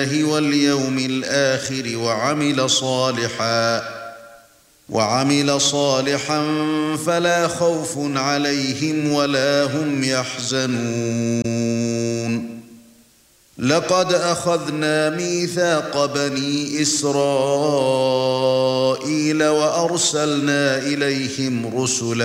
واليوم الآخر وعمل صالحا فلا خوف عليهم ولا هم يحزنون. لقد أخذنا ميثاق بني إسرائيل وأرسلنا إليهم رسلا